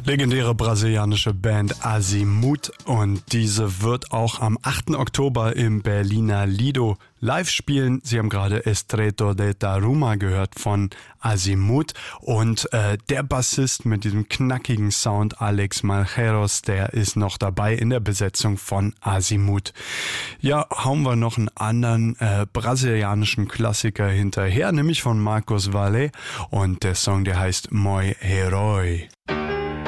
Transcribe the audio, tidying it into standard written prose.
Legendäre brasilianische Band Azimuth, und diese wird auch am 8. Oktober im Berliner Lido live spielen. Sie haben gerade Estreito de Taruma gehört von Azimuth, und der Bassist mit diesem knackigen Sound, Alex Malheiros, der ist noch dabei in der Besetzung von Azimuth. Ja, hauen wir noch einen anderen brasilianischen Klassiker hinterher, nämlich von Marcos Valle, und der Song, der heißt Moi Herói.